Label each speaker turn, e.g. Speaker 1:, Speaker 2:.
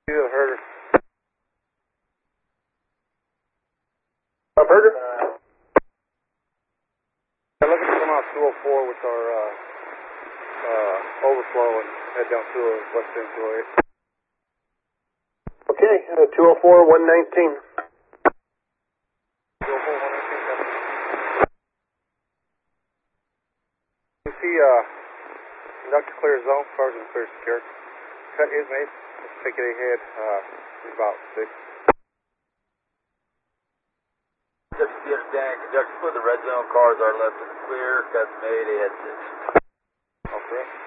Speaker 1: You heard her.
Speaker 2: Berger?
Speaker 1: I'm looking to come out 204 with our overflow and head down to West End 208.
Speaker 2: Okay, 204, 119.
Speaker 1: 204, 119. You see, conduct a clear zone, cars in clear secure. Cut is made. Let's take it ahead. It's about 6.
Speaker 3: Just to understand, conduct for the red zone, cars are left in the clear, cuts made, ahead 6.
Speaker 1: Okay.